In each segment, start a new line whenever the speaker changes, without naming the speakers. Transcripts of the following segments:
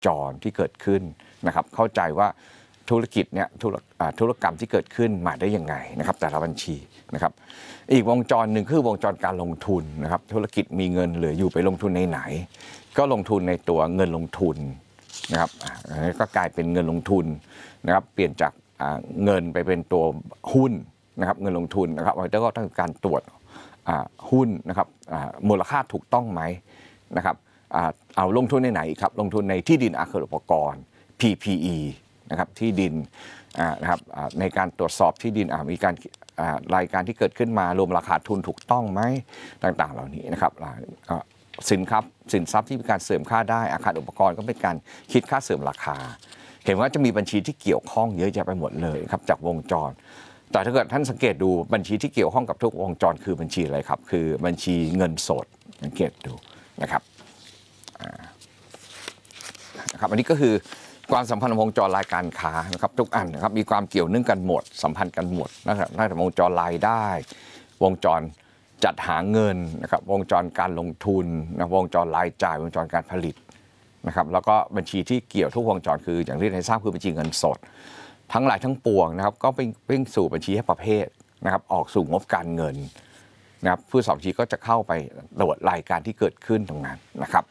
จรที่เกิดขึ้นนะครับเข้าใจว่าธุรกิจเนี่ยธุรกรรมที่เกิดขึ้นมาได้ยังไงนะครับแต่ละบัญชีนะครับอีกวงจรหนึ่งคือวงจรการลงทุนนะครับธุรกิจมีเงินเหลืออยู่ไปลงทุนในไหนก็ลงทุนในตัวเงินลงทุนนะครับก็กลายเป็นเงินลงทุนนะครับเปลี่ยนจากเงินไปเป็นตัวหุ้นนะครับเงินลงทุนนะครับแล้วก็ต้องการตรวจหุ้นนะครับมูลค่าถูกต้องไหมนะครับเอาลงทุนในไหนครับลงทุนในที่ดินอาคารอุปกรณ์ PPE นะครับที่ดินนะครับในการตรวจสอบที่ดินมีการรายการที่เกิดขึ้นมารวมราคาทุนถูกต้องไหมต่างๆเหล่านี้นะครับสินทรัพย์ที่มีการเสริมค่าได้อาคารอุปกรณ์ก็เป็นการคิดค่าเสริมราคาเห็นว่าจะมีบัญชีที่เกี่ยวข้องเยอะแยะไปหมดเลยครับจากวงจรแต่ถ้าเกิดท่านสังเกตดูบัญชีที่เกี่ยวข้องกับทุกวงจรคือบัญชีอะไรครับคือบัญชีเงินสดสังเกตดูนะครับอันนี้ก็คือความสัมพันธ์วงจรรายการค้านะครับทุกอันนะครับมีความเกี่ยวเนื่องกันหมดสัมพันธ์กันหมดนะครับตั้งแต่วงจรรายได้วงจรจัดหาเงินนะครับวงจรการลงทุนนะวงจรรายจ่ายวงจรการผลิตนะครับแล้วก็บัญชีที่เกี่ยวทุกวงจรคืออย่างที่ได้ทราบคือบัญชีเงินสดทั้งหลายทั้งปวงนะครับก็เป็นสู่บัญชีให้ประเภทนะครับออกสู่งบการเงินนะครับผู้สอบบัญชีก็จะเข้าไปตรวจรายการที่เกิดขึ้นตรงนั้นนะครับ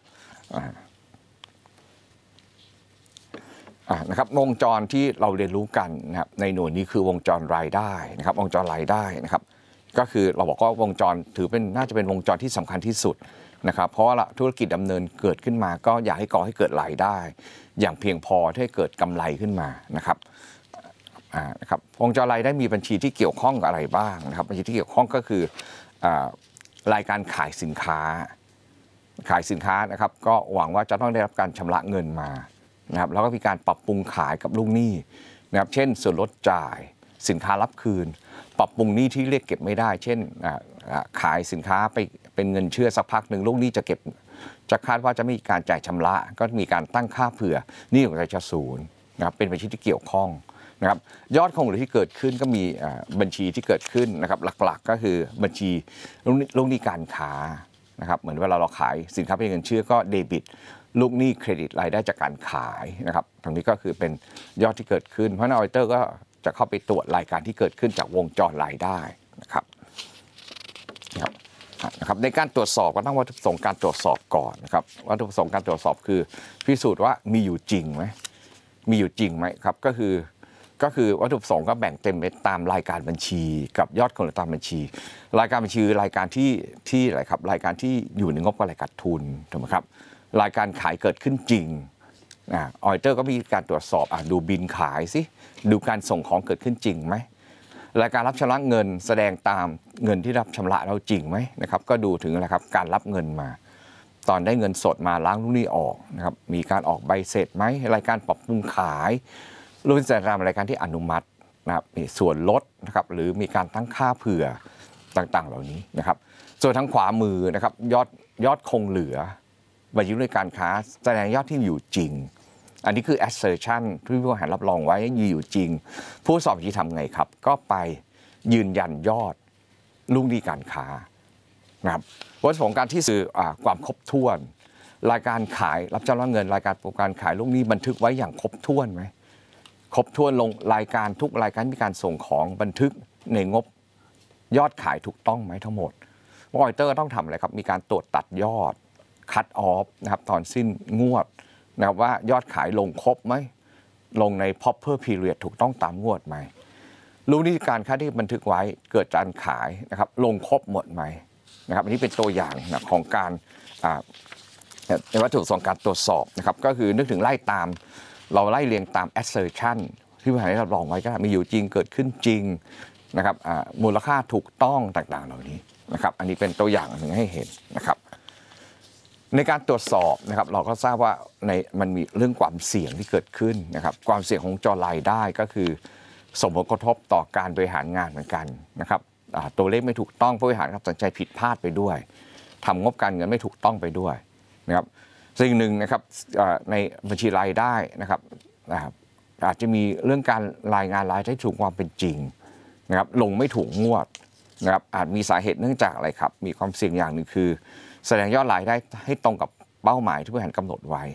นะครับวงจรที่เราเรียนรู้กันนะครับในหน่วยนี้คือวงจรรายได้นะครับวงจรรายได้นะครับก็คือเราบอกว่าวงจรถือเป็นน่าจะเป็นวงจรที่สำคัญที่สุดนะครับเพราะว่าธุรกิจดำเนินเกิดขึ้นมาก็อยากให้ก่อให้เกิดรายได้อย่างเพียงพอให้เกิดกำไรขึ้นมานะครับวงจรรายได้มีบัญชีที่เกี่ยวข้องกับอะไรบ้างนะครับบัญชีที่เกี่ยวข้องก็คือรายการขายสินค้านะครับก็หวังว่าจะต้องได้รับการชำระเงินมานะครับแล้วก็มีการปรับปรุงขายกับลูกหนี้นะครับเช่นส่วนลดจ่ายสินค้ารับคืนปรับปรุงหนี้ที่เรียกเก็บไม่ได้เช่นขายสินค้าไปเป็นเงินเชื่อสักพักหนึ่งลูกหนี้จะคาดว่าจะมีการจ่ายชำระก็มีการตั้งค่าเผื่อหนี้ของรายจะศูนย์นะครับเป็นบัญชีที่เกี่ยวข้องนะครับยอดคงเหลือที่เกิดขึ้นก็มีบัญชีที่เกิดขึ้นนะครับหลักๆก็คือบัญชีลูกหนี้การค้านะครับเหมือนเวลาเราขายสินค้าเป็นเงินเชื่อก็เดบิตลูกหนี้เครดิตรายได้จากการขายนะครับตรงนี้ก็คือเป็นยอดที่เกิดขึ้นเพราะนักออดิเตอร์ก็จะเข้าไปตรวจรายการที่เกิดขึ้นจากวงจรรายได้นะครับในการตรวจสอบก็ต้องวัตถุประสงค์การตรวจสอบก่อนนะครับวัตถุประสงค์การตรวจสอบคือพิสูจน์ว่ามีอยู่จริงไหมครับก็คือวัตถุประสงค์ก็แบ่งเต็มไปตามรายการบัญชีกับยอดคงเหลือตามบัญชีรายการบัญชีรายการที่อะไรครับรายการที่อยู่ในงบกำไรขาดทุนถูกไหมครับรายการขายเกิดขึ้นจริงออดิเตอร์ก็มีการตรวจสอบดูบินขายสิดูการส่งของเกิดขึ้นจริงไหมรายการรับชำระเงินแสดงตามเงินที่รับชำระเราจริงไหมนะครับก็ดูถึงอะไรครับการรับเงินมาตอนได้เงินสดมาล้างลูกหนี้ออกนะครับมีการออกใบเสร็จไหมรายการปรับปรุงขายรวมถึงรายการที่อนุมัตินะครับมีส่วนลดนะครับหรือมีการตั้งค่าเผื่อต่างๆเหล่านี้นะครับส่วนทางขวามือนะครับยอดคงเหลือบัญชีการค้าแสดงยอดที่อยู่จริงอันนี้คือ assertion ที่ผู้บริหารรับรองไว้อยู่จริงผู้สอบบัญชีทำไงครับก็ไปยืนยันยอดลูกหนี้การค้านะครับวัตถุประสงค์การที่สื่อความครบถ้วนรายการขายรับชำระเงินรายการประกันขายลูกหนี้บันทึกไว้อย่างครบถ้วนไหมครบถ้วนลงรายการทุกรายการมีการส่งของบันทึกในงบยอดขายถูกต้องไหมทั้งหมดออดิเตอร์ต้องทำอะไรครับมีการตรวจตัดยอดคัตออฟนะครับตอนสิ้นงวดนะครับว่ายอดขายลงครบไหมลงใน proper period ถูกต้องตามงวดไหมลูกหนี้การค้าที่บันทึกไว้เกิดการขายนะครับลงครบหมดไหมนะครับอันนี้เป็นตัวอย่างนะของการในวัตถุประสงค์การตรวจสอบนะครับก็คือนึกถึงเราไล่เรียงตาม assertion ที่ผู้บริหารได้รับรองไว้ก็มีอยู่จริงเกิดขึ้นจริงนะครับมูลค่าถูกต้องต่างๆเหล่านี้นะครับอันนี้เป็นตัวอย่างหนึ่งให้เห็นนะครับในการตรวจสอบนะครับเราก็ทราบว่ามันมีเรื่องความเสี่ยงที่เกิดขึ้นนะครับความเสี่ยงของจอรายได้ก็คือส่งผลกระทบต่อการบริหารงานเหมือนกันนะครับตัวเลขไม่ถูกต้องผู้บริหารตัดสินใจผิดพลาดไปด้วยทำงบการเงินไม่ถูกต้องไปด้วยนะครับสิ่งหนึ่งนะครับในบัญชีรายได้นะครับอาจจะมีเรื่องการรายงานรายได้ถูกความเป็นจริงนะครับลงไม่ถูกงวดนะครับอาจมีสาเหตุเนื่องจากอะไรครับมีความเสี่ยงอย่างหนึ่งคือแสดงยอดรายได้ให้ตรงกับเป้าหมายที่ผู้บริหารกำหนดไว้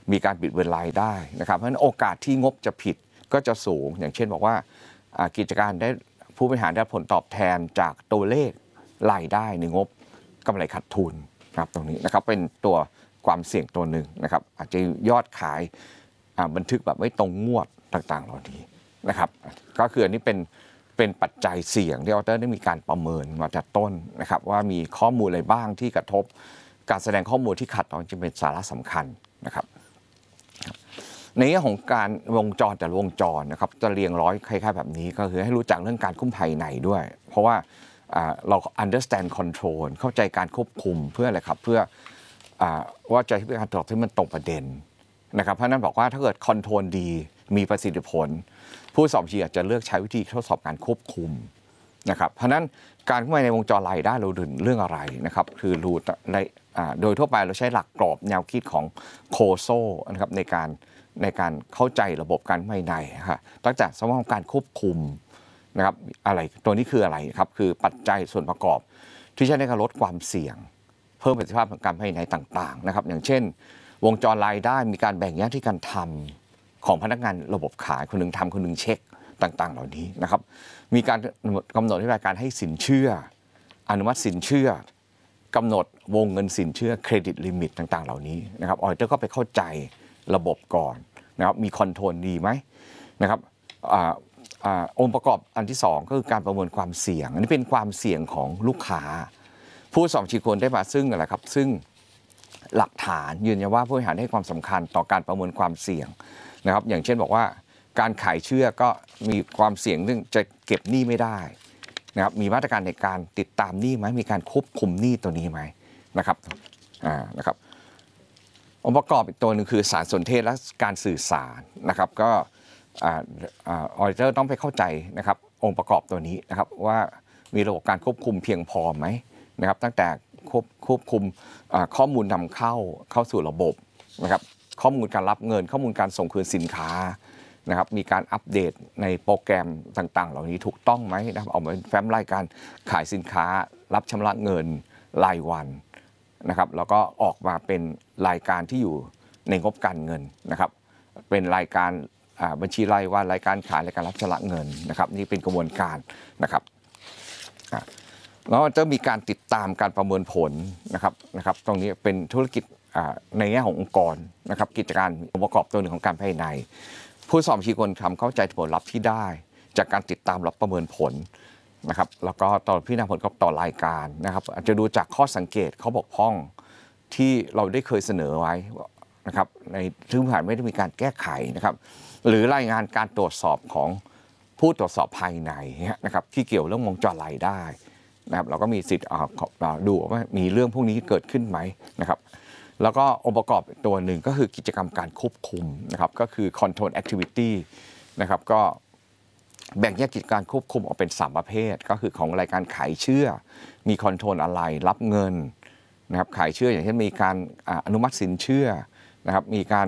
มีการบิดเบือนรายได้นะครับเพราะฉะนั้นโอกาสที่งบจะผิดก็จะสูงอย่างเช่นบอกว่ากิจการได้ผู้บริหารได้ผลตอบแทนจากตัวเลขรายได้ในงบกำไรขาดทุนครับตรงนี้นะครับเป็นตัวความเสี่ยงตัวหนึ่งนะครับอาจจะยอดขายบันทึกแบบไม่ตรงงวดต่างๆเหล่านี้นะครับก็คืออันนี้เป็นปัจจัยเสี่ยงที่ออเตอร์ได้มีการประเมินมาจากต้นนะครับว่ามีข้อมูลอะไรบ้างที่กระทบการแสดงข้อมูลที่ขัดต่อจึงเป็นสาระสำคัญนะครับในแง่ของการวงจรแต่ละวงจรนะครับจะเรียงร้อยคล้ายๆแบบนี้ก็คือให้รู้จักเรื่องการคุ้มภายในด้วย เพราะว่าเรา understand control เข้าใจการควบคุมเพื่ออะไรครับเพื่อว่าจะให้การตอบที่มันตรงประเด็นนะครับเพราะนั้นบอกว่าถ้าเกิดคอนโทรลดีมีประสิทธิผลผู้สอบชีอาจจะเลือกใช้วิธีทดสอบการควบคุมนะครับเพราะนั้นการเข้ามาในวงจรรายได้เราดูเรื่องอะไรนะครับคือรู้โดยทั่วไปเราใช้หลักกรอบแนวคิดของโคโซนะครับในการเข้าใจระบบการภายในครับตั้งแต่สมมติการควบคุมนะครับอะไรตัวนี้คืออะไรครับคือปัจจัยส่วนประกอบที่ใช้ในการลดความเสี่ยงเพิ่มประสิทธิภาพของการภายในต่างๆนะครับอย่างเช่นวงจรรายได้มีการแบ่งแยกที่การทำของพนักงานระบบขายคนหนึ่งทำคนหนึ่งเช็คต่างๆเหล่านี้นะครับมีการกำหนดนโยบายการให้สินเชื่ออนุมัติสินเชื่อกำหนดวงเงินสินเชื่อเครดิตลิมิตต่างๆเหล่านี้นะครับออดิเตอร์ก็ไปเข้าใจระบบก่อนนะครับมีคอนโทรลดีไหมนะครับองค์ประกอบอันที่2ก็คือการประเมินความเสี่ยงอันนี้เป็นความเสี่ยงของลูกค้าผู้สอบชีควรได้มาซึ่งอะไรครับซึ่งหลักฐานยืนยันว่าผู้บริหารให้ความสำคัญต่อการประเมินความเสี่ยงนะครับอย่างเช่นบอกว่าการขายเชื่อก็มีความเสี่ยงเรื่องจะเก็บหนี้ไม่ได้นะครับมีมาตรการในการติดตามหนี้ไหมมีการควบคุมหนี้ตัวนี้ไหมนะครับนะครับองค์ประกอบอีกตัวหนึ่งคือสารสนเทศและการสื่อสารนะครับก็ออดิเตอร์ต้องไปเข้าใจนะครับองค์ประกอบตัวนี้นะครับว่ามีระบบการควบคุมเพียงพอไหมนะครับตั้งแต่ควบคุมข้อมูลนำเข้าสู่ระบบนะครับข้อมูลการรับเงินข้อมูลการส่งคืนสินค้านะครับมีการอัปเดตในโปรแกรมต่างๆเหล่านี้ถูกต้องไหมนะครับออกมาเป็นแฟ้มรายการขายสินค้ารับชำระเงินรายวันนะครับแล้วก็ออกมาเป็นรายการที่อยู่ในงบการเงินนะครับเป็นรายการบัญชีรายวันรายการขายรายการรับชำระเงินนะครับนี่เป็นกระบวนการนะครับแล้วจะมีการติดตามการประเมินผลนะครับตรงนี้เป็นธุรกิจในแง่ขององค์กรนะครับกิจการองค์ประกอบตัวหนึ่งของการภายในผู้สอบชีควรทำเข้าใจผลลัพธ์ที่ได้จากการติดตามรับประเมินผลนะครับแล้วก็ต่อพิจารณาผลกอบต่อรายการนะครับอาจจะดูจากข้อสังเกตข้อบกพร่องที่เราได้เคยเสนอไว้นะครับในซึ่งผ่านไม่ได้มีการแก้ไขนะครับหรือรายงานการตรวจสอบของผู้ตรวจสอบภายในนะครับที่เกี่ยวเรื่องวงจรรายได้นะครับเราก็มีสิทธิ์ดูว่ามีเรื่องพวกนี้เกิดขึ้นไหมนะครับแล้วก็องค์ประกอบตัวหนึ่งก็คือกิจกรรมการควบคุมนะครับก็คือ control activity นะครับก็แบ่งแยกกิจการควบคุมออกเป็น3ประเภทก็คือของรายการขายเชื่อมีคอนโทรลอะไรรับเงินนะครับขายเชื่ออย่างเช่นมีการอนุมัติสินเชื่อนะครับมีการ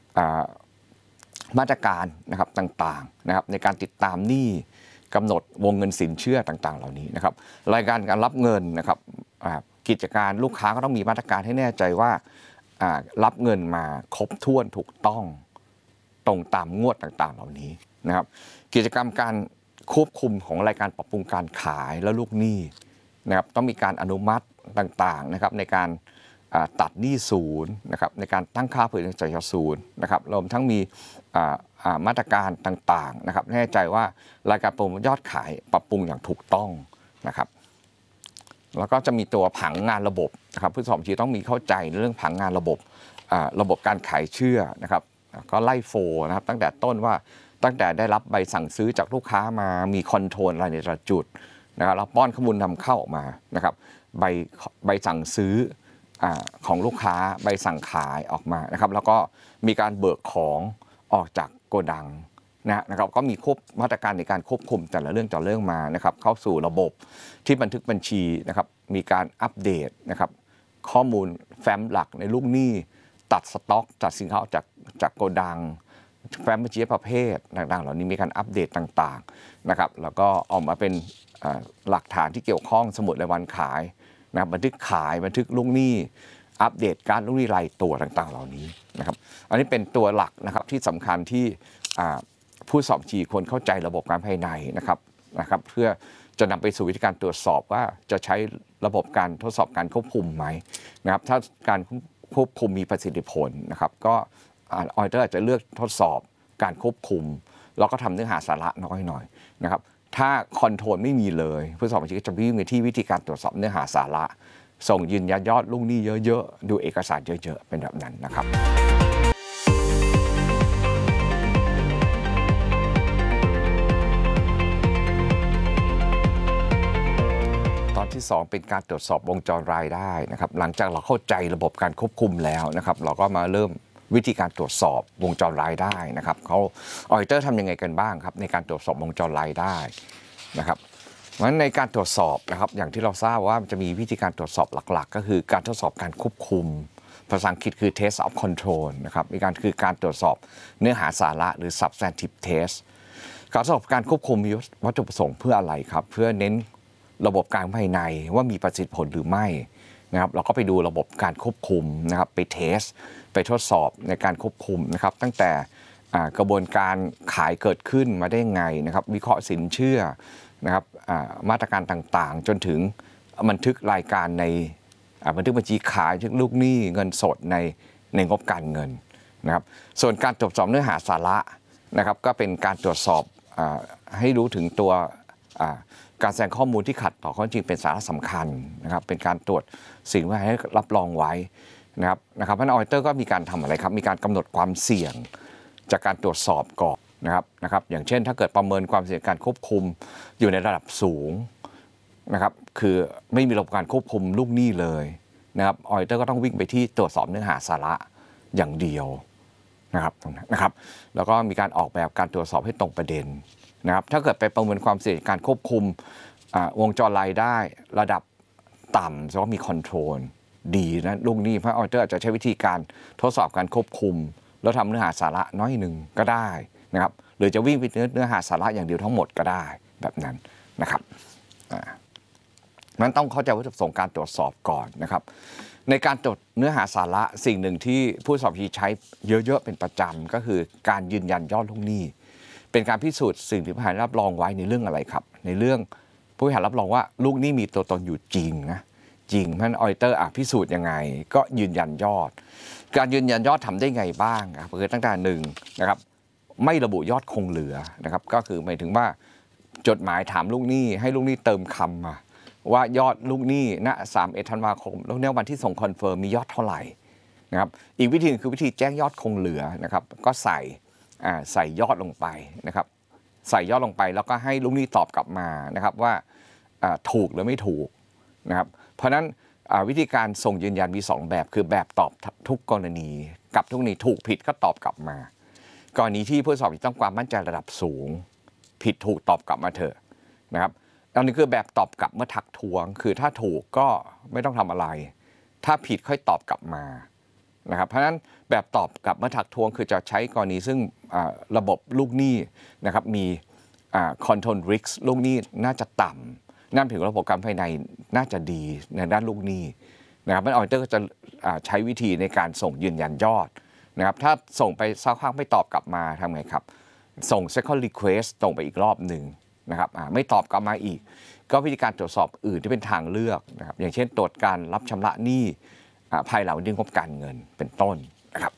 มาตรการนะครับต่างๆนะครับในการติดตามหนี้กำหนดวงเงินสินเชื่อต่างๆเหล่านี้นะครับรายการรับเงินนะครับกิจการลูกค้าก็ต้องมีมาตรการให้แน่ใจว่ารับเงินมาครบถ้วนถูกต้องตรงตามงวดต่างๆเหล่านี้นะครับกิจกรรมการควบคุมของรายการปรับปรุงการขายและลูกหนี้นะครับต้องมีการอนุมัติต่างๆนะครับในการตัดหนี้ศูนย์นะครับในการตั้งค่าเผยจ่ายศูนย์นะครับรวมทั้งมีมาตรการต่างๆนะครับแน่ใจว่ารายการประมูลยอดขายปรับปรุงอย่างถูกต้องนะครับแล้วก็จะมีตัวผังงานระบบนะครับผู้สอบชีต้องมีเข้าใจเรื่องผังงานระบบการขายเชื่อนะครับก็ไล่โฟนะครับตั้งแต่ต้นว่าตั้งแต่ได้รับใบสั่งซื้อจากลูกค้ามามีคอนโทรลอะไรในแต่ละจุดนะครับแล้วป้อนข้อมูลนำเข้าออกมานะครับใบสั่งซื้อของลูกค้าใบสั่งขายออกมานะครับแล้วก็มีการเบิกของออกจากโกดังนะครับก็มีมาตรการในการควบคุมแต่ละเรื่องมานะครับเข้าสู่ระบบที่บันทึกบัญชีนะครับมีการอัปเดตนะครับข้อมูลแฟ้มหลักในลูกหนี้ตัดสต็อกจัดสินค้าออกจากโกดังแฟ้มบัญชีประเภทต่างๆเหล่านี้มีการอัปเดตต่างๆนะครับแล้วก็ออกมาเป็นหลักฐานที่เกี่ยวข้องสมุดรายวันขายนะบันทึกขายบันทึกลูกหนี้อัปเดตการลูกหนี้รายตัวต่างๆเหล่านี้นะครับอันนี้เป็นตัวหลักนะครับที่สำคัญที่ผู้สอบ G ควรเข้าใจระบบการภายในนะครับเพื่อจะนำไปสู่วิธีการตรวจสอบว่าจะใช้ระบบการทดสอบการควบคุมไหมนะครับถ้าการควบคุมมีประสิทธิผลนะครับก็ออเดอร์อาจจะเลือกทดสอบการควบคุมแล้วก็ทำเนื้อหาสาระน้อยหน่อยนะครับถ้าคอนโทรลไม่มีเลยผู้สอบ G ก็จะวิ่งไปที่วิธีการตรวจสอบเนื้อหาสาระส่งยืนยันยอดลูกหนี้เยอะๆดูเอกสารเยอะๆเป็นแบบนั้นนะครับตอนที่2เป็นการตรวจสอบวงจรรายได้นะครับหลังจากเราเข้าใจระบบการควบคุมแล้วนะครับเราก็มาเริ่มวิธีการตรวจสอบวงจรรายได้นะครับเขาออดิเตอร์ทำยังไงกันบ้างครับในการตรวจสอบวงจรรายได้นะครับเพราะฉะนั้นในการตรวจสอบนะครับอย่างที่เราทราบว่ามันจะมีวิธีการตรวจสอบหลักๆก็คือการทดสอบการควบคุมภาษาอังกฤษคือ test of control นะครับมีการคือการตรวจสอบเนื้อหาสาระหรือ substantive test การทดสอบการควบคุมมีวัตถุประสงค์เพื่ออะไรครับเพื่อเน้นระบบการภายในว่ามีประสิทธิผลหรือไม่นะครับเราก็ไปดูระบบการควบคุมนะครับไปเทสไปทดสอบในการควบคุมนะครับตั้งแต่กระบวนการขายเกิดขึ้นมาได้ไงนะครับวิเคราะห์สินเชื่อนะครับมาตรการต่างๆจนถึงบันทึกรายการในบันทึกบัญชีขายลูกหนี้เงินสดในงบการเงินนะครับส่วนการตรวจสอบเนื้อหาสาระนะครับก็เป็นการตรวจสอบให้รู้ถึงตัวการแสดงข้อมูลที่ขัดต่อข้อจริงเป็นสาระสำคัญนะครับเป็นการตรวจสิ่งที่ให้รับรองไว้นะครับเพราะฉะนั้นออดิเตอร์ก็มีการทำอะไรครับมีการกำหนดความเสี่ยงจากการตรวจสอบก่อนนะครับอย่างเช่นถ้าเกิดประเมินความเสี่ยงการควบคุมอยู่ในระดับสูงนะครับคือไม่มีระบบการควบคุมลูกหนี้เลยนะครับออดิเตอร์ก็ต้องวิ่งไปที่ตรวจสอบเนื้อหาสาระอย่างเดียวนะครับแล้วก็มีการออกแบบการตรวจสอบให้ตรงประเด็นนะครับถ้าเกิดไปประเมินความเสี่ยงการควบคุมวงจรรายได้ระดับต่ำแสดงว่ามีคอนโทรลดีนะลูกหนี้เพราะออดิเตอร์อาจจะใช้วิธีการทดสอบการควบคุมแล้วทำเนื้อหาสาระน้อยหนึ่งก็ได้นะครับหรือจะวิ่งไปเนื้อหาสาระอย่างเดียวทั้งหมดก็ได้แบบนั้นนะครับนั้นต้องเข้าใจวัตถุประสงค์การตรวจสอบก่อนนะครับในการตรวจเนื้อหาสาระสิ่งหนึ่งที่ผู้สอบใช้เยอะๆเป็นประจำก็คือการยืนยันยอดลูกหนี้เป็นการพิสูจน์สิ่งที่ผู้บริหารรับรองไว้ในเรื่องอะไรครับในเรื่องผู้บริหารรับรองว่าลูกหนี้มีตัวตนอยู่จริงนะจริงเพราะฉะนั้นออดิเตอร์พิสูจน์ยังไงก็ยืนยันยอดการยืนยันยอดทำได้ไงบ้างครับคือตั้งแต่หนึ่งนะครับไม่ระบุยอดคงเหลือนะครับก็คือหมายถึงว่าจดหมายถามลูกหนี้ให้ลูกหนี้เติมคำมาว่ายอดลูกหนี้ณ31 ธันวาคมแล้วในวันที่ส่งคอนเฟิร์มมียอดเท่าไหร่นะครับอีกวิธีคือวิธีแจ้งยอดคงเหลือนะครับก็ใส่ยอดลงไปนะครับใส่ยอดลงไปแล้วก็ให้ลูกหนี้ตอบกลับมานะครับว่าถูกหรือไม่ถูกนะครับเพราะฉะนั้นวิธีการส่งยืนยันมี2แบบคือแบบตอบทุกกรณีกับทุกกรณีถูกผิดก็ตอบกลับมากรณีที่ผู้สอบต้องความมั่นใจระดับสูงผิดถูกตอบกลับมาเถอะนะครับอันนี้คือแบบตอบกลับเมื่อทักท้วงคือถ้าถูกก็ไม่ต้องทำอะไรถ้าผิดค่อยตอบกลับมานะครับเพราะฉะนั้นแบบตอบกลับเมื่อทักท้วงคือจะใช้กรณีซึ่งระบบลูกหนี้นะครับมีcontrol risk ลูกหนี้น่าจะต่ำนั่นถึงระบบการภายในน่าจะดีในด้านลูกหนี้นะครับออดิเตอร์ก็จะใช้วิธีในการส่งยืนยันยอดนะครับถ้าส่งไปสักพักไม่ตอบกลับมาทำไงครับส่ง second request ส่งไปอีกรอบหนึ่งนะครับไม่ตอบกลับมาอีกก็วิธีการตรวจสอบอื่นที่เป็นทางเลือกนะครับอย่างเช่นตรวจการรับชำระหนี้ภายหลังวันที่งบการเงินเป็นต้นนะครับ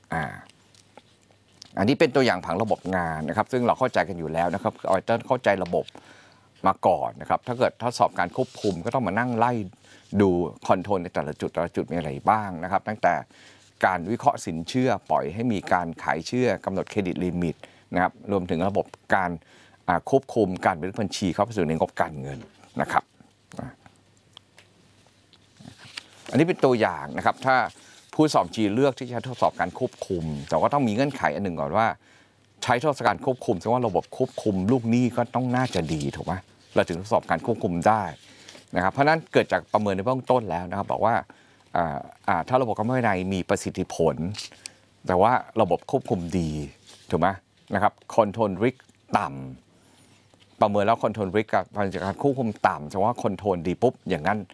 อันนี้เป็นตัวอย่างผังระบบงานนะครับซึ่งเราเข้าใจกันอยู่แล้วนะครับออดิเตอร์เข้าใจระบบมาก่อนนะครับถ้าเกิดทดสอบการควบคุมก็ต้องมานั่งไล่ดูคอนโทรลในแต่ละจุดมีอะไรบ้างนะครับตั้งแต่การวิเคราะห์สินเชื่อปล่อยให้มีการขายเชื่อกำหนดเครดิตลิมิตนะครับรวมถึงระบบการควบคุมการบันทึกบัญชีเข้าไปสู่ในงบการเงินนะครับอันนี้เป็นตัวอย่างนะครับถ้าผู้สอบ G เลือกที่จะทดสอบการควบคุมแต่ก็ต้องมีเงื่อนไขอันหนึ่งก่อนว่าใช้ทดสอบการควบคุมแสดงว่าระบบควบคุมลูกหนี้ก็ต้องน่าจะดีถูกไหมเราถึงทดสอบการควบคุมได้นะครับเพราะนั้นเกิดจากประเมินในเบื้องต้นแล้วนะครับบอกว่าถ้าระบบการภายในมีประสิทธิผลแต่ว่าระบบควบคุมดีถูกไหมนะครับคอนโทรลริสก์ต่ำประเมินแล้วคอนโทรลริสก์กับการควบคุมต่ำแสดงว่าคอนโทรลดีปุ๊บอย่างนั้น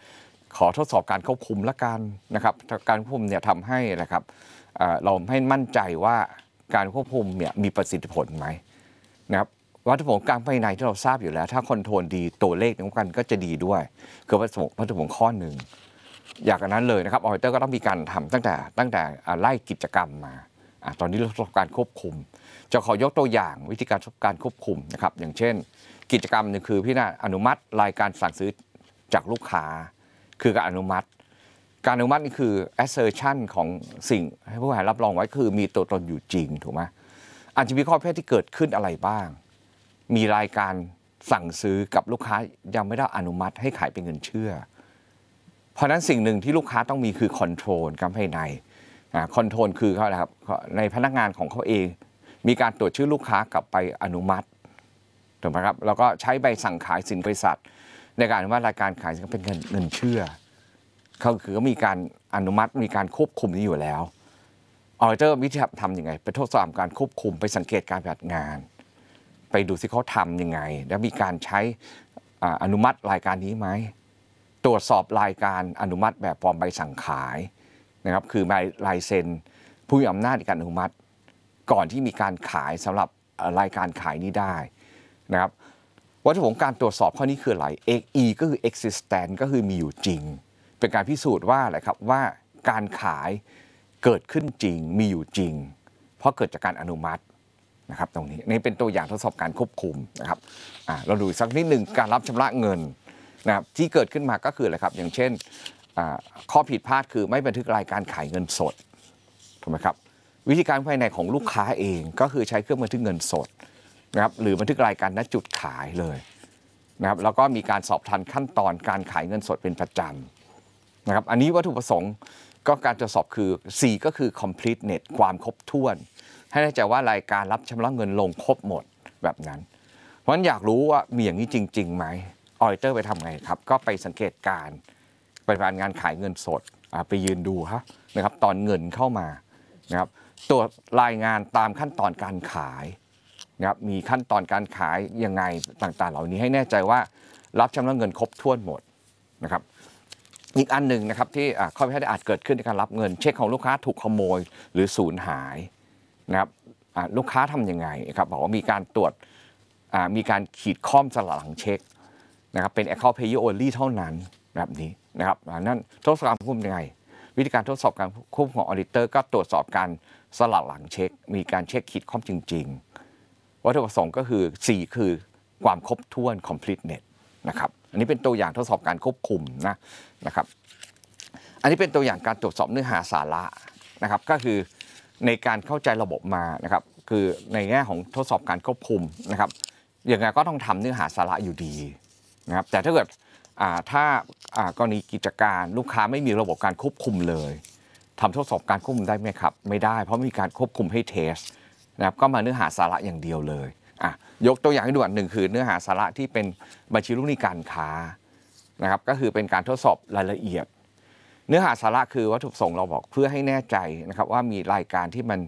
ขอทดสอบการควบคุมละกันนะครับการควบคุมเนี่ยทำให้นะครับเราให้มั่นใจว่าการควบคุมเนี่ยมีประสิทธิผลไหมนะครับวัตถุประสงค์การภายในที่เราทราบอยู่แล้วถ้าคอนโทรลดีตัวเลขในกันก็จะดีด้วยคือวัตถุประสงค์ข้อหนึ่งอย่างนั้นเลยนะครับออดิเตอร์ก็ต้องมีการทำตั้งแต่ไล่กิจกรรมมาตอนนี้เราทดการควบคุมจะขอยกตัวอย่างวิธีการควบคุมนะครับอย่างเช่นกิจกรรมนึงคือพี่อนุมัติรายการสั่งซื้อจากลูกค้าคือการอนุมัตินี่คือ assertion ของสิ่งให้ผู้บริหารรับรองไว้คือมีตัวตนอยู่จริงถูกไหมอาจจะมีข้อพิพาทที่เกิดขึ้นอะไรบ้างมีรายการสั่งซื้อกับลูกค้ายังไม่ได้อนุมัติให้ขายเป็นเงินเชื่อเพราะนั้นสิ่งหนึ่งที่ลูกค้าต้องมีคือคอนโทรลการภายในคอนโทรลคือเขาอะไรครับในพนักงานของเขาเองมีการตรวจชื่อลูกค้ากลับไปอนุมัติถูกไหมครับแล้วก็ใช้ใบสั่งขายสินบริษัทในการว่ารายการขายสินเป็นเงินเชื่อเขามีการอนุมัติมีการควบคุมนี้อยู่แล้วออดิเตอร์วิธีทำยังไงไปทดสอบการควบคุมไปสังเกตการปฏิบัติงานไปดูสิเขาทำยังไงแล้วมีการใช้อนุมัติรายการนี้ไหมตรวจสอบรายการอนุมัติแบบฟอร์มใบสั่งขายนะครับคือลายเซ็นผู้มีอำนาจในการอนุมัติก่อนที่มีการขายสำหรับรายการขายนี้ได้นะครับวัตถุประสงค์การตรวจสอบข้อนี้คืออะไร E ก็คือ existent ก็คือมีอยู่จริงเป็นการพิสูจน์ว่าอะไรครับว่าการขายเกิดขึ้นจริงมีอยู่จริงเพราะเกิดจากการอนุมัตินะครับตรงนี้นี่เป็นตัวอย่างทดสอบการควบคุมนะครับเราดูสักนิดหนึ่งการรับชำระเงินนะครับที่เกิดขึ้นมาก็คืออะไรครับอย่างเช่นข้อผิดพลาดคือไม่บันทึกรายการขายเงินสดถูกไหมครับวิธีการภายในของลูกค้าเองก็คือใช้เครื่องบันทึกเงินสดนะครับหรือบันทึกรายการณจุดขายเลยนะครับแล้วก็มีการสอบทันขั้นตอนการขายเงินสดเป็นประจำนะครับอันนี้วัตถุประสงค์ก็การตรวจสอบคือ 4 ก็คือ completeness ความครบถ้วนให้แน่ใจว่ารายการรับชำระเงินลงครบหมดแบบนั้นเพราะฉะนั้นอยากรู้ว่ามีอย่างนี้จริงๆไหมออดิเตอร์ไปทำไงครับก็ไปสังเกตการไปผ่านงานขายเงินสดไปยืนดูนะครับตอนเงินเข้ามานะครับตรวจรายงานตามขั้นตอนการขายนะครับมีขั้นตอนการขายยังไงต่างๆเหล่านี้ให้แน่ใจว่ารับชำระเงินครบถ้วนหมดนะครับอีกอันหนึ่งนะครับที่ข้อพิพาทอาจเกิดขึ้นในการรับเงินเช็คของลูกค้าถูกขโมยหรือสูญหายนะครับลูกค้าทำยังไงครับบอกว่ามีการตรวจมีการขีดข้อมสลักหลังเช็คนะครับเป็น account payer only เท่านั้นแบบนี้นะครับนั่นทดสอบการควบคุมยังไงวิธีการทดสอบการควบคุมของออดิเตอร์ก็ตรวจสอบการสลักหลังเช็คมีการเช็คขีดข้อมจริงๆวัตถุประสงค์ก็คือ 4 คือความครบถ้วน completeness นะครับอันนี้เป็นตัวอย่างทดสอบการควบคุมนะครับอันนี้เป็นตัวอย่างการตรวจสอบเนื้อหาสาระนะครับก็คือในการเข้าใจระบบมานะครับคือในแง่ของทดสอบการควบคุมนะครับอย่างไรก็ต้องทำเนื้อหาสาระอยู่ดีนะครับแต่ถ้าเกิดถ้ากรณีกิจการลูกค้าไม่มีระบบการควบคุมเลยทำทดสอบการควบคุมได้ไหมครับไม่ได้เพราะมีการควบคุมให้เทสนะครับก็มาเนื้อหาสาระอย่างเดียวเลยยกตัวอย่างให้ดูอันหนึ่งคือเนื้อหาสาระที่เป็นบัญชีลูกหนี้การค้านะครับก็คือเป็นการทดสอบรายละเอียดเนื้อหาสาระคือวัตถุประสงค์เราบอกเพื่อให้แน่ใจนะครับว่ามีรายการที่มัน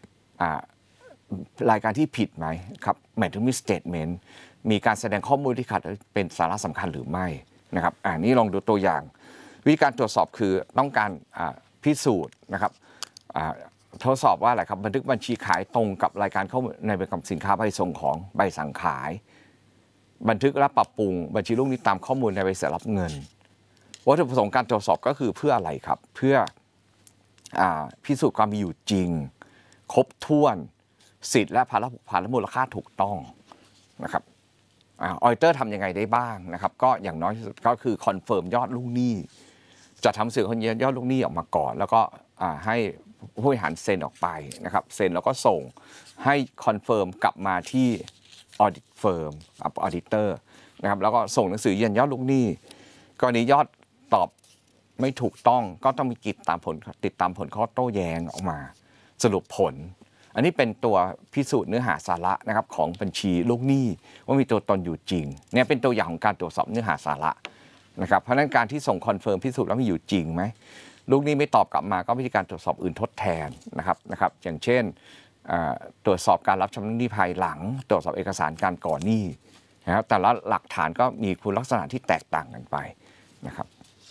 รายการที่ผิดไหมครับหมายถึงมี statement มีการแสดงข้อมูลที่ขัดเป็นสาระสำคัญหรือไม่นะครับนี่ลองดูตัวอย่างวิธีการตรวจสอบคือต้องการพิสูจน์นะครับทดสอบว่าอะไรครับบันทึกบัญชีขายตรงกับรายการข้อมูลในใบกำกับสินค้าใบส่งของใบสั่งขายบันทึกและปรับปรุงบัญชีลูกหนี้ตามข้อมูลในใบเสร็จรับเงินวัตถุประสงค์การตรวจสอบก็คือเพื่ออะไรครับเพื่อพิสูจน์ความมีอยู่จริงครบถ้วนสิทธิและภาระผูกพันและมูลค่าถูกต้องนะครับออดิเตอร์ทำยังไงได้บ้างนะครับก็อย่างน้อยที่สุดก็คือคอนเฟิร์มยอดลูกหนี้จะทำสื่อคนเยอะยอดลูกหนี้ออกมาก่อนแล้วก็ให้ผู้บริหารเซ็นออกไปนะครับเซ็นแล้วก็ส่งให้คอนเฟิร์มกลับมาที่ออดิตเฟิร์มออดิเตอร์นะครับแล้วก็ส่งหนังสือยืนยันยอดลูกหนี้กรณียอดตอบไม่ถูกต้องก็ต้องมีติดตามผลข้อโต้แย้งออกมาสรุปผลอันนี้เป็นตัวพิสูจน์เนื้อหาสาระนะครับของบัญชีลูกหนี้ว่ามีตัวตนอยู่จริงเนี่ยเป็นตัวอย่างของการตรวจสอบเนื้อหาสาระนะครับเพราะฉะนั้นการที่ส่งคอนเฟิร์มพิสูจน์ว่ามีอยู่จริงไหมลูกหนี้ไม่ตอบกลับมาก็วิธีการตรวจสอบอื่นทดแทนนะครับอย่างเช่นตรวจสอบการรับชำระหนี้ภายหลังตรวจสอบเอกสารการก่อหนี้นะครับแต่ละหลักฐานก็มีคุณลักษณะที่แตกต่างกันไปนะครับ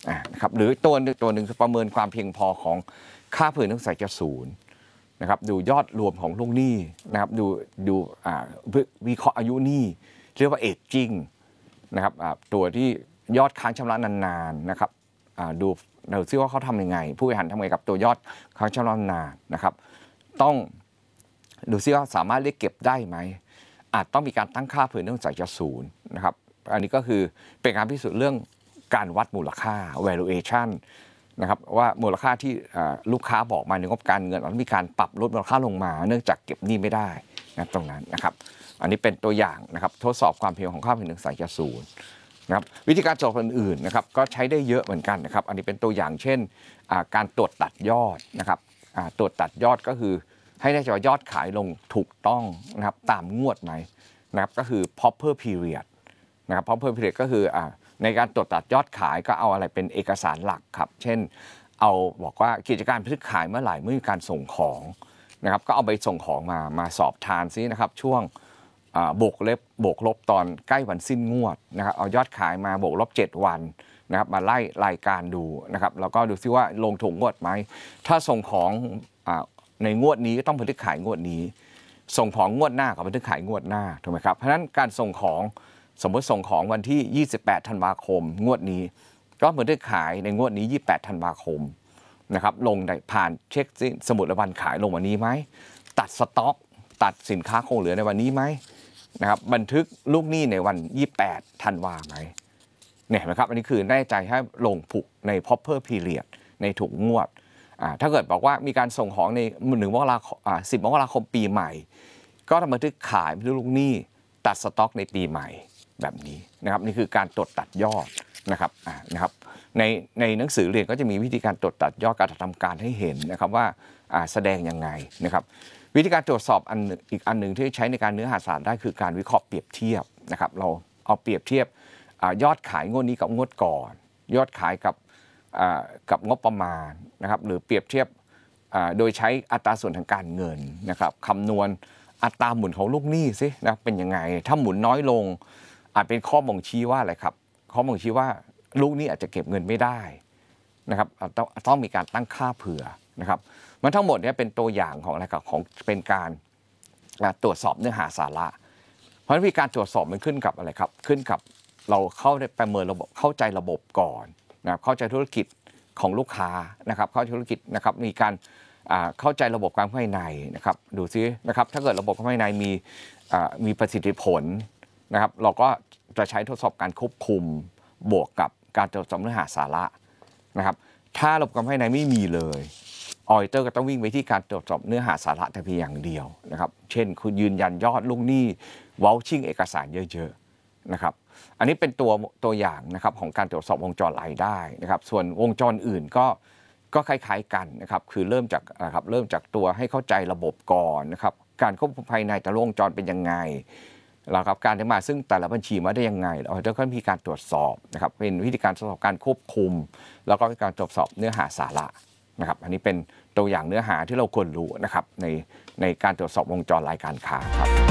นะครับหรือตัวหนึ่งประเมินความเพียงพอของค่าเผื่อนักศึกษาจะศูนย์นะครับดูยอดรวมของลูกหนี้นะครับดูวิเคราะห์อายุหนี้เรียกว่าเอจจิ้งนะครับตัวที่ยอดค้างชำระนานๆนะครับดูซิว่าเขาทำยังไงผู้บริหารทำยังไงกับตัวยอดค้างชำระนานนะครับต้องดูซิว่าสามารถเรียกเก็บได้ไหมอาจต้องมีการตั้งค่าเผื่อนักศึกษาจะศูนย์นะครับอันนี้ก็คือเป็นการพิสูจน์เรื่องการวัดมูลค่า valuation นะครับว่ามูลค่าที่ลูกค้าบอกมาในงบการเงินมันมีการปรับลดมูลค่าลงมาเนื่องจากเก็บหนี้ไม่ได้นะตรงนั้นนะครับอันนี้เป็นตัวอย่างนะครับทดสอบความเพียงของค่าเผื่อนักศึกษาจะศูนย์นะครับวิธีการตรวจอื่นๆนะครับก็ใช้ได้เยอะเหมือนกันนะครับอันนี้เป็นตัวอย่างเช่นการตรวจตัดยอดนะครับตรวจตัดยอดก็คือให้แน่ใจว่ายอดขายลงถูกต้องนะครับตามงวดไหมนะครับก็คือ proper period นะครับ proper period ก็คือในการตรวจตัดยอดขายก็เอาอะไรเป็นเอกสารหลักครับเช่นเอาบอกว่ากิจการซื้อขายเมื่อไหร่เมื่อมีการส่งของนะครับก็เอาไปส่งของมาสอบทานซินะครับช่วงบวกลบตอนใกล้วันสิ้นงวดนะครับเอายอดขายมาบวกลบ7วันนะครับมาไล่รายการดูนะครับแล้วก็ดูซิว่าลงถูกงวดไหมถ้าส่งของในงวดนี้ก็ต้องบันทึกขายงวดนี้ส่งของงวดหน้ากับบันทึกขายงวดหน้าถูกไหมครับเพราะฉะนั้นการส่งของสมมติส่งของวันที่28ธันวาคมงวดนี้ก็บันทึกขายในงวดนี้28ธันวาคมนะครับลงได้ผ่านเช็คสมุดรายวันขายลงวันนี้ไหมตัดสต็อกตัดสินค้าคงเหลือในวันนี้ไหมนะครับบันทึกลูกหนี้ในวัน28ธันวาไหมเนี่ยนะครับอันนี้คือแน่ใจให้ลงผูกใน proper period ในถูกงวดถ้าเกิดบอกว่ามีการส่งของใน10 มกราคมปีใหม่ก็ทำบันทึกขายบันทึกลูกหนี้ตัดสต็อกในปีใหม่แบบนี้นะครับนี่คือการตรวจตัดยอดนะครับในหนังสือเรียนก็จะมีวิธีการตรวจตัดยอดการทำการให้เห็นนะครับว่าแสดงยังไงนะครับวิธีการตรวจสอบอีกอันหนึ่งที่ใช้ในการเนื้อหาสารได้คือการวิเคราะห์เปรียบเทียบนะครับเราเอาเปรียบเทียบยอดขายงวดนี้กับงวดก่อนยอดขายกับงบประมาณนะครับหรือเปรียบเทียบโดยใช้อัตราส่วนทางการเงินนะครับคำนวณอัตราหมุนของลูกหนี้สินะเป็นยังไงถ้าหมุนน้อยลงอาจเป็นข้อบ่งชี้ว่าอะไรครับข้อบ่งชี้ว่าลูกหนี้อาจจะเก็บเงินไม่ได้นะครับต้องมีการตั้งค่าเผื่อนะครับมันทั้งหมดนี้เป็นตัวอย่างของอะไรครับของเป็นการตรวจสอบเนื้อหาสาระเพราะวิธีการตรวจสอบมันขึ้นกับอะไรครับขึ้นกับเราเข้าได้ประเมินระบบเข้าใจระบบก่อนนะเข้าใจธุรกิจของลูกค้านะครับเข้าใจธุรกิจนะครับมีการเข้าใจระบบการภายในนะครับดูซินะครับถ้าเกิดระบบการภายในมีประสิทธิผลนะครับเราก็จะใช้ทดสอบการควบคุมบวกกับการตรวจสอบเนื้อหาสาระนะครับถ้าระบบการภายในไม่มีเลยออดิเตอร์ก็ต้องวิ่งไปที่การตรวจสอบเนื้อหาสาระแต่เพียงอย่างเดียวนะครับเช่นคุณยืนยันยอดลูกหนี้วอลชิ่งเอกสารเยอะๆนะครับอันนี้เป็นตัวอย่างนะครับของการตรวจสอบวงจรรายได้นะครับส่วนวงจรอื่นก็คล้ายๆกันนะครับคือเริ่มจากตัวให้เข้าใจระบบก่อนนะครับการควบคุมภายในแต่ละวงจรเป็นยังไงแล้วครับการได้มาซึ่งแต่ละบัญชีมาได้ยังไงเราจะก็มีการตรวจสอบนะครับเป็นวิธีการตรวจสอบการควบคุมแล้วก็การตรวจสอบเนื้อหาสาระนะครับอันนี้เป็นตัวอย่างเนื้อหาที่เราควรรู้นะครับในการตรวจสอบวงจรรายการค้าครับ